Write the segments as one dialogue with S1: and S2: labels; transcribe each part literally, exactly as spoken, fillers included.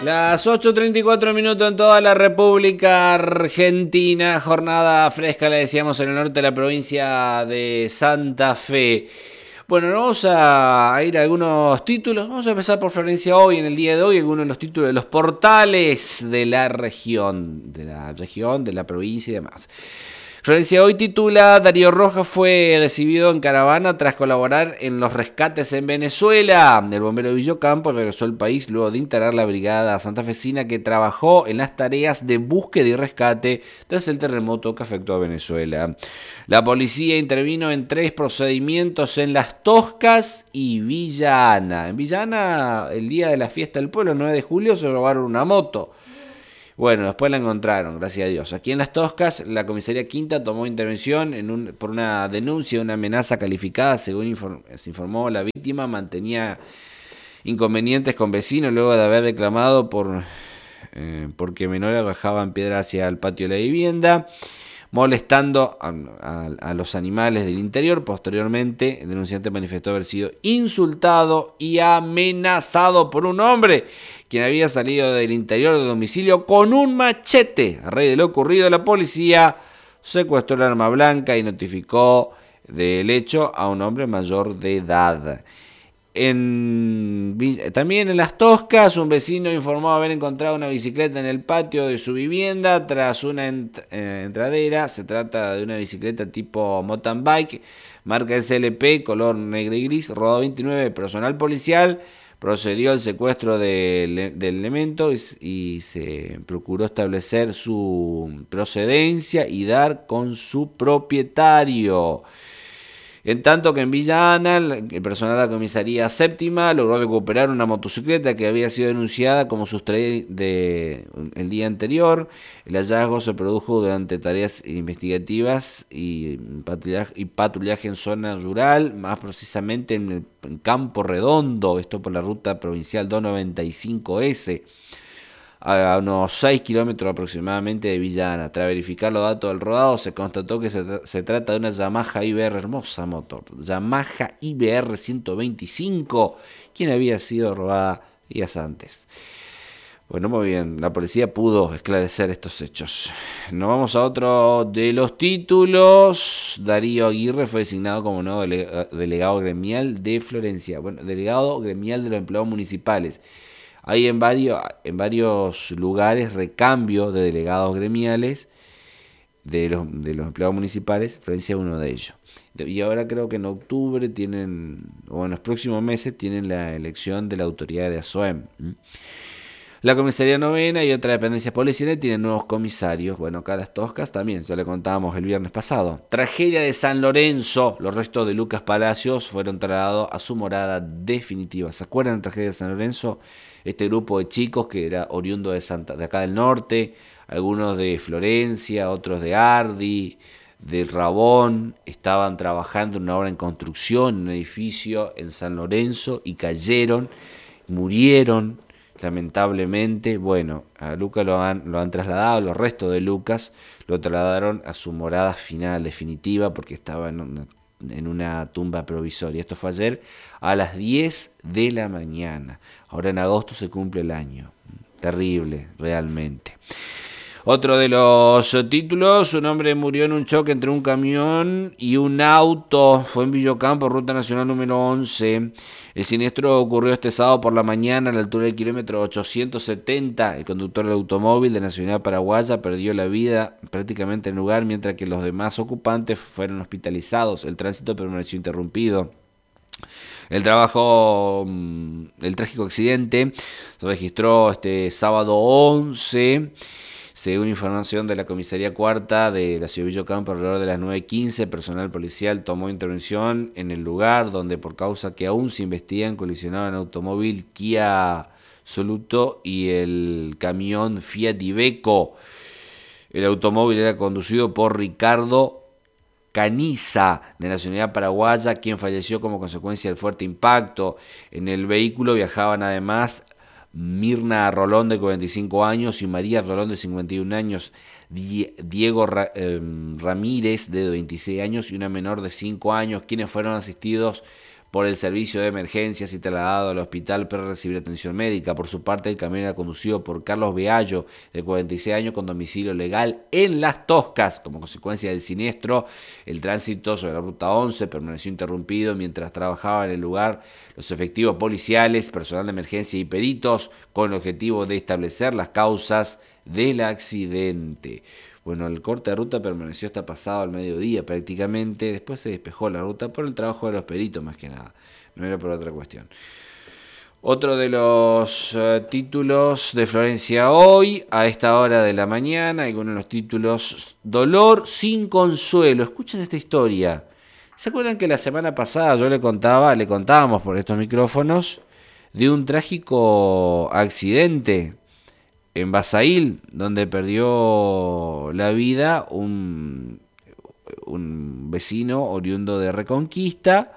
S1: Las ocho treinta y cuatro minutos en toda la República Argentina, jornada fresca, le decíamos, en el norte de la provincia de Santa Fe. Bueno, vamos a ir a algunos títulos. Vamos a empezar por Florencia Hoy, en el día de hoy, algunos de los títulos de los portales de la región, de la región, de la provincia y demás. Florencia Hoy titula: Darío Rojas fue recibido en caravana tras colaborar en los rescates en Venezuela. El bombero de Villocampo regresó al país luego de integrar la brigada santafesina que trabajó en las tareas de búsqueda y rescate tras el terremoto que afectó a Venezuela. La policía intervino en tres procedimientos en Las Toscas y Villa Ana. En Villa Ana, el día de la fiesta del pueblo, el nueve de julio, se robaron una moto. Bueno, después la encontraron, gracias a Dios. Aquí en Las Toscas, la comisaría quinta tomó intervención en un, por una denuncia de una amenaza calificada. Según inform, se informó, la víctima mantenía inconvenientes con vecinos luego de haber reclamado por, eh, porque menores bajaban piedras hacia el patio de la vivienda, molestando a, a, a los animales del interior. Posteriormente, el denunciante manifestó haber sido insultado y amenazado por un hombre quien había salido del interior del domicilio con un machete. A raíz de lo ocurrido, la policía secuestró el arma blanca y notificó del hecho a un hombre mayor de edad. En, también en Las Toscas, un vecino informó haber encontrado una bicicleta en el patio de su vivienda tras una ent- eh, entradera. Se trata de una bicicleta tipo mountain bike, marca S L P, color negro y gris, rodado veintinueve. Personal policial procedió al secuestro del, del elemento y, y se procuró establecer su procedencia y dar con su propietario. En tanto que en Villa Ana, el personal de la comisaría séptima logró recuperar una motocicleta que había sido denunciada como sustraída de, el día anterior. El hallazgo se produjo durante tareas investigativas y patrullaje, y patrullaje en zona rural, más precisamente en el en Campo Redondo, esto por la ruta provincial doscientos noventa y cinco ese. A unos seis kilómetros aproximadamente de Villa Ana. Tras verificar los datos del rodado, se constató que se, tra- se trata de una Yamaha I B R, hermosa motor, Yamaha I B R ciento veinticinco, quien había sido robada días antes. Bueno, muy bien, la policía pudo esclarecer estos hechos. Nos vamos a otro de los títulos. Darío Aguirre fue designado como nuevo delega- delegado gremial de Florencia. Bueno, delegado gremial de los empleados municipales. Hay en varios, en varios lugares recambio de delegados gremiales de los, de los empleados municipales. Florencia es uno de ellos. Y ahora creo que en octubre tienen, o en los próximos meses, tienen la elección de la autoridad de ASOEM. La comisaría novena y otras dependencias policiales tienen nuevos comisarios. Bueno, acá Las Toscas también, ya le contábamos el viernes pasado. Tragedia de San Lorenzo. Los restos de Lucas Palacios fueron trasladados a su morada definitiva. ¿Se acuerdan de la tragedia de San Lorenzo? Este grupo de chicos que era oriundo de, Santa, de acá del norte, algunos de Florencia, otros de Ardi, del Rabón, estaban trabajando en una obra en construcción, en un edificio en San Lorenzo y cayeron, murieron lamentablemente. Bueno, a Lucas lo han, lo han trasladado, los restos de Lucas lo trasladaron a su morada final, definitiva, porque estaba en una, en una tumba provisoria. Esto fue ayer a las diez de la mañana. Ahora en agosto se cumple el año. Terrible, realmente. Otro de los títulos: un hombre murió en un choque entre un camión y un auto. Fue en Villocampo, ruta nacional número once. El siniestro ocurrió este sábado por la mañana a la altura del kilómetro ochocientos setenta. El conductor del automóvil de nacionalidad paraguaya perdió la vida prácticamente en el lugar, mientras que los demás ocupantes fueron hospitalizados. El tránsito permaneció interrumpido. El trabajo, el trágico accidente se registró este sábado once. Según información de la comisaría cuarta de la ciudad de Villocampo, alrededor de las nueve quince, personal policial tomó intervención en el lugar, donde por causa que aún se investigan colisionaron el automóvil Kia Soluto y el camión Fiat Iveco. El automóvil era conducido por Ricardo Caniza, de nacionalidad paraguaya, quien falleció como consecuencia del fuerte impacto. En el vehículo viajaban además Mirna Rolón, de cuarenta y cinco años, y María Rolón, de cincuenta y un años, Diego Ra- eh, Ramírez, de veintiséis años, y una menor de cinco años, quienes fueron asistidos por el servicio de emergencias y trasladado al hospital para recibir atención médica. Por su parte, el camión era conducido por Carlos Beallo, de cuarenta y seis años, con domicilio legal en Las Toscas. Como consecuencia del siniestro, el tránsito sobre la ruta once permaneció interrumpido mientras trabajaba en el lugar los efectivos policiales, personal de emergencia y peritos, con el objetivo de establecer las causas del accidente. Bueno, el corte de ruta permaneció hasta pasado al mediodía prácticamente. Después se despejó la ruta por el trabajo de los peritos más que nada. No era por otra cuestión. Otro de los uh, títulos de Florencia hoy, a esta hora de la mañana, algunos de los títulos: Dolor sin consuelo. Escuchen esta historia. ¿Se acuerdan que la semana pasada yo le contaba, le contábamos por estos micrófonos, de un trágico accidente en Basail, donde perdió la vida un, un vecino oriundo de Reconquista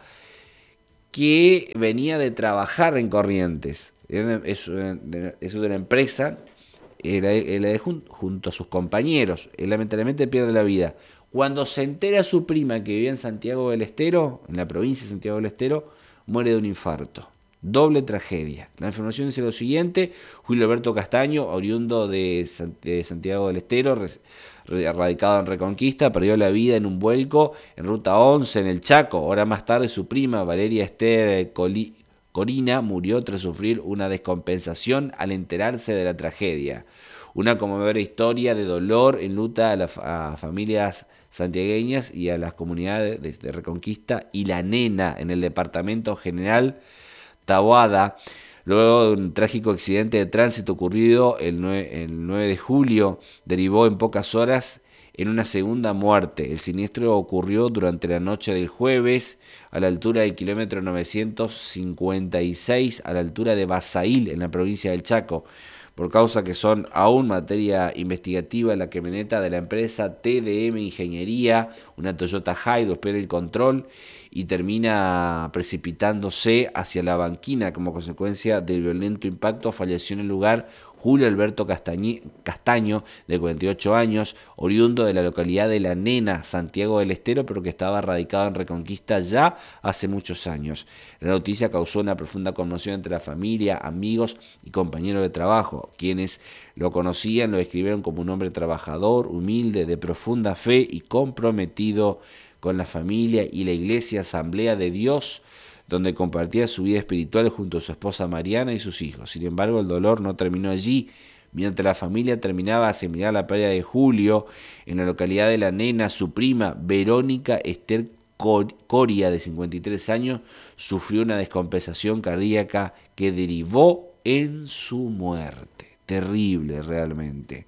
S1: que venía de trabajar en Corrientes? Es de una empresa, él, él, junto a sus compañeros. Él lamentablemente pierde la vida. Cuando se entera su prima que vivía en Santiago del Estero, en la provincia de Santiago del Estero, muere de un infarto. Doble tragedia. La información dice lo siguiente: Julio Alberto Castaño, oriundo de Santiago del Estero, radicado en Reconquista, perdió la vida en un vuelco en ruta once en el Chaco. Hora más tarde, su prima, Valeria Esther Corina, murió tras sufrir una descompensación al enterarse de la tragedia. Una conmovedora historia de dolor enluta a las a familias santiagueñas y a las comunidades de, de Reconquista y La Nena, en el departamento General Taboada, luego de un trágico accidente de tránsito ocurrido el nueve de julio, derivó en pocas horas en una segunda muerte. El siniestro ocurrió durante la noche del jueves a la altura del kilómetro novecientos cincuenta y seis, a la altura de Basail, en la provincia del Chaco. Por causa que son aún materia investigativa, la camioneta de la empresa T D M Ingeniería, una Toyota Hilux, pierde el control y termina precipitándose hacia la banquina. Como consecuencia del violento impacto, falleció en el lugar Julio Alberto Castañi, Castaño, de cuarenta y ocho años, oriundo de la localidad de La Nena, Santiago del Estero, pero que estaba radicado en Reconquista ya hace muchos años. La noticia causó una profunda conmoción entre la familia, amigos y compañeros de trabajo. Quienes lo conocían lo describieron como un hombre trabajador, humilde, de profunda fe y comprometido con la familia y la Iglesia Asamblea de Dios, donde compartía su vida espiritual junto a su esposa Mariana y sus hijos. Sin embargo, el dolor no terminó allí. Mientras la familia terminaba de asimilar la pérdida de Julio, en la localidad de La Nena, su prima Verónica Esther Coria, de cincuenta y tres años, sufrió una descompensación cardíaca que derivó en su muerte. Terrible realmente.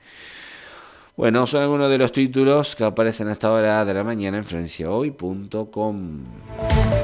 S1: Bueno, son algunos de los títulos que aparecen a esta hora de la mañana en Florencia Hoy punto com.